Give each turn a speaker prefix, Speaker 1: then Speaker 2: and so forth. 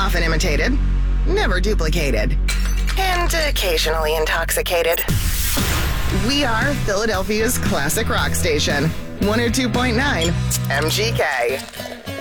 Speaker 1: Often imitated, never duplicated, and occasionally intoxicated. We are Philadelphia's classic rock station, 102.9 MGK.